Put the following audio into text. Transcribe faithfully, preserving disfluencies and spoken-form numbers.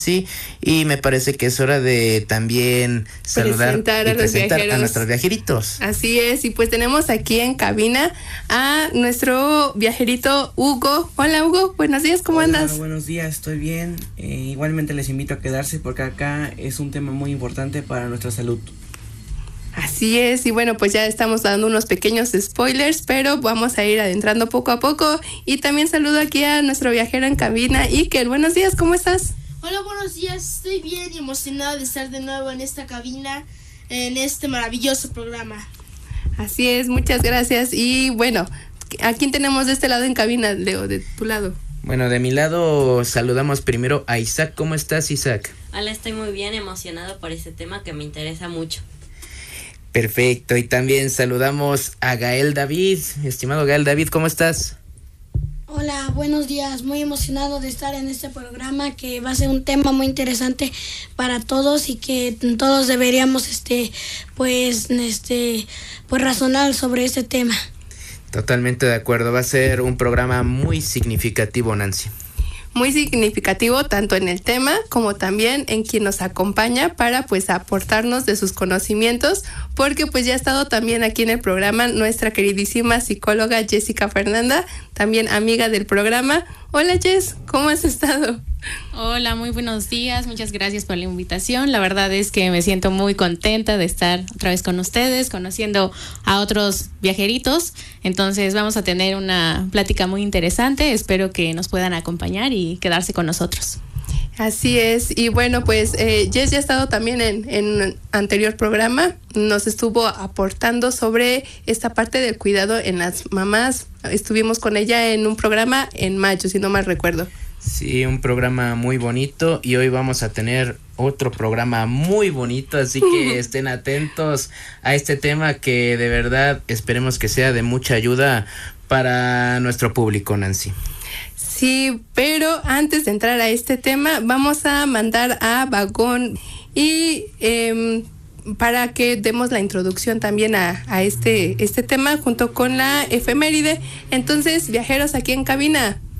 Sí, y me parece que es hora de también saludar presentar y a, los presentar viajeros. a nuestros viajeritos. Así es, y pues tenemos aquí en cabina a nuestro viajerito Hugo. Hola Hugo, buenos días, ¿cómo Hola, andas? Buenos días, estoy bien. Eh, igualmente les invito a quedarse porque acá es un tema muy importante para nuestra salud. Así es, y bueno, pues ya estamos dando unos pequeños spoilers, pero vamos a ir adentrando poco a poco. Y también saludo aquí a nuestro viajero en cabina, Iker. Buenos días, ¿cómo estás? Hola, buenos días. Estoy bien y emocionado de estar de nuevo en esta cabina, en este maravilloso programa. Así es, muchas gracias. Y bueno, ¿a quién tenemos de este lado en cabina, Leo, de tu lado? Bueno, de mi lado saludamos primero a Isaac. ¿Cómo estás, Isaac? Hola, estoy muy bien, emocionado por este tema que me interesa mucho. Perfecto, y también saludamos a Gael David. Estimado Gael David, ¿cómo estás? Hola, buenos días. Muy emocionado de estar en este programa que va a ser un tema muy interesante para todos y que todos deberíamos este pues este pues razonar sobre este tema. Totalmente de acuerdo, va a ser un programa muy significativo, Nancy. Muy significativo tanto en el tema como también en quien nos acompaña para pues aportarnos de sus conocimientos, porque pues ya ha estado también aquí en el programa nuestra queridísima psicóloga Jessica Fernanda, también amiga del programa. Hola Jess, ¿cómo has estado? Hola, muy buenos días, muchas gracias por la invitación. La verdad es que me siento muy contenta de estar otra vez con ustedes, conociendo a otros viajeritos. Entonces vamos a tener una plática muy interesante, espero que nos puedan acompañar y quedarse con nosotros. Así es, y bueno, pues eh, Jess ya ha estado también en, en un anterior programa, nos estuvo aportando sobre esta parte del cuidado en las mamás. Estuvimos con ella en un programa en mayo, si no mal recuerdo. Sí, un programa muy bonito y hoy vamos a tener otro programa muy bonito, así que estén atentos a este tema que de verdad esperemos que sea de mucha ayuda para nuestro público, Nancy. Sí, pero antes de entrar a este tema, vamos a mandar a Vagón y eh, para que demos la introducción también a, a este, este tema junto con la efeméride. Entonces, viajeros aquí en cabina,